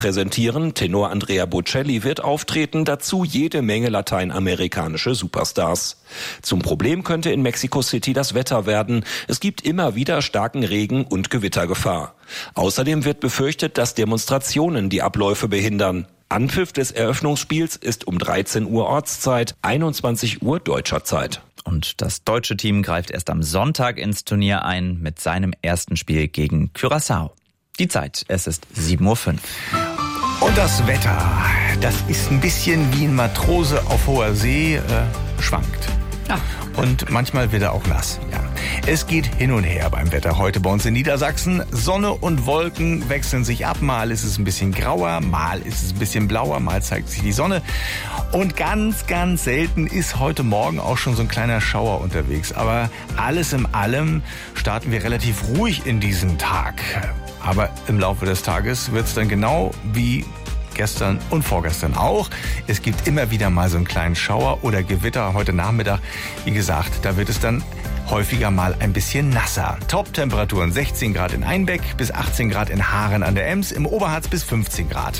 präsentieren. Tenor Andrea Bocelli wird auftreten, dazu jede Menge lateinamerikanische Superstars. Zum Problem könnte in Mexico City das Wetter werden. Es gibt immer wieder starken Regen und Gewittergefahr. Außerdem wird befürchtet, dass Demonstrationen die Abläufe behindern. Anpfiff des Eröffnungsspiels ist um 13 Uhr Ortszeit, 21 Uhr deutscher Zeit. Und das deutsche Team greift erst am Sonntag ins Turnier ein mit seinem ersten Spiel gegen Curaçao. Die Zeit, es ist 7:05 Uhr. Und das Wetter, das ist ein bisschen wie ein Matrose auf hoher See, schwankt. Und manchmal wird er auch nass. Ja. Es geht hin und her beim Wetter heute bei uns in Niedersachsen. Sonne und Wolken wechseln sich ab. Mal ist es ein bisschen grauer, mal ist es ein bisschen blauer, mal zeigt sich die Sonne. Und ganz, ganz selten ist heute Morgen auch schon so ein kleiner Schauer unterwegs. Aber alles in allem starten wir relativ ruhig in diesen Tag. Aber im Laufe des Tages wird es dann genau wie gestern und vorgestern auch. Es gibt immer wieder mal so einen kleinen Schauer oder Gewitter. Heute Nachmittag, wie gesagt, da wird es dann häufiger mal ein bisschen nasser. Top-Temperaturen 16 Grad in Einbeck bis 18 Grad in Haaren an der Ems, im Oberharz bis 15 Grad.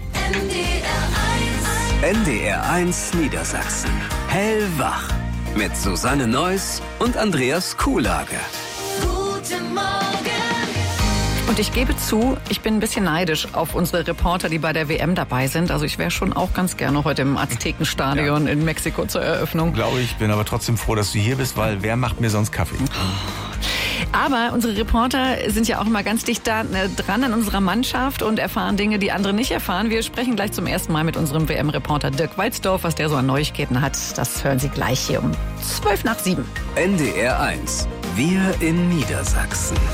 NDR 1 Niedersachsen. Hellwach. Mit Susanne Neuss und Andreas Kuhlage. Guten Morgen. Und ich gebe zu, ich bin ein bisschen neidisch auf unsere Reporter, die bei der WM dabei sind. Also ich wäre schon auch ganz gerne heute im Aztekenstadion in Mexiko zur Eröffnung. Glaube ich, bin aber trotzdem froh, dass du hier bist, weil wer macht mir sonst Kaffee? Aber unsere Reporter sind ja auch immer ganz dicht dran an unserer Mannschaft und erfahren Dinge, die andere nicht erfahren. Wir sprechen gleich zum ersten Mal mit unserem WM-Reporter Dirk Walzdorf, was der so an Neuigkeiten hat. Das hören Sie gleich hier um 7:12. NDR 1. Wir in Niedersachsen.